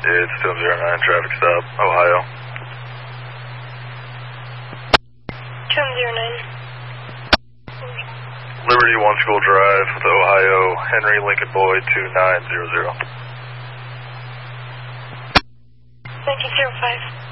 It's 209, traffic stop, Ohio. 209. Liberty 1 School Drive with Ohio, Henry Lincoln Boy 2900. 1905.